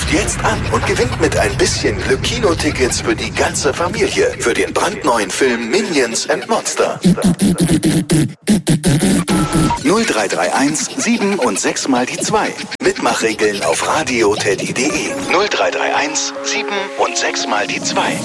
Ruft jetzt an und gewinnt mit ein bisschen Glück Kinotickets für die ganze Familie für den brandneuen Film Minions and Monster. 0331 7 und 6 mal die 2. Mitmachregeln auf radioteddy.de. 0331 7 und 6 mal die 2.